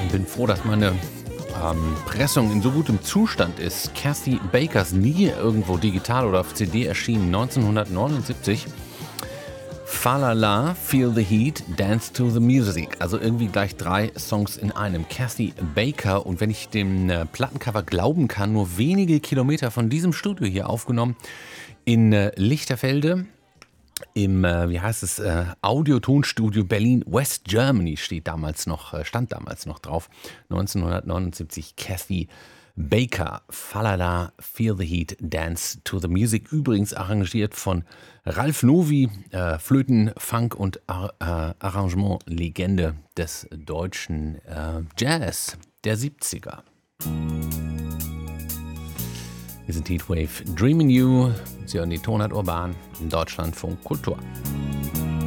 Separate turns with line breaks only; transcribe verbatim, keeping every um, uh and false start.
bin froh, dass meine ähm, Pressung in so gutem Zustand ist. Kathy Bakers, nie irgendwo digital oder auf C D erschienen, neunzehnhundertneunundsiebzig. Falala, Feel the Heat, Dance to the Music. Also irgendwie gleich drei Songs in einem. Kathy Baker, und wenn ich dem äh, Plattencover glauben kann, nur wenige Kilometer von diesem Studio hier aufgenommen in äh, Lichterfelde. Im, äh, wie heißt es, äh, Audio-Tonstudio Berlin, West Germany steht damals noch, äh, stand damals noch drauf. neunzehnhundertneunundsiebzig, Kathy Baker, Falala, Feel the Heat, Dance to the Music. Übrigens arrangiert von Ralf Novi, äh, Flöten, Funk und Ar- äh, Arrangement-Legende des deutschen äh, Jazz der siebziger. Wir sind Heatwave, Dreamin' You. Sie hören die Tonart Urban im Deutschlandfunk Kultur.